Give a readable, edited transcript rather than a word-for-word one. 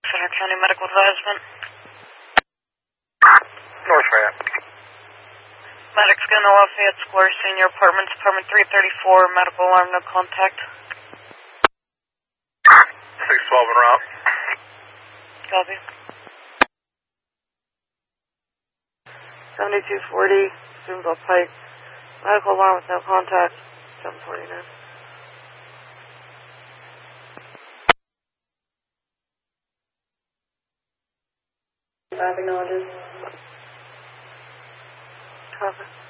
Center County Medical Advisement. North Ramp. Medics Gonna Lafayette Square, Senior Apartments, Apartment 334, medical alarm, no contact. 612 en route. Copy. 7240, Zoomville Pike, medical alarm with no contact, 749. Acknowledges. Copy.